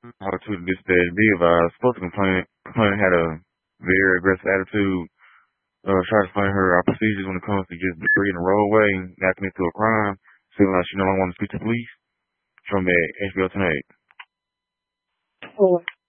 How to this day be advised. Supposed to complain had a very aggressive attitude. Tried to explain her our procedures when it comes to just debris in the roadway and acting into a crime. Seeming like she no longer wants to speak to police. From that HBO tonight. Oh,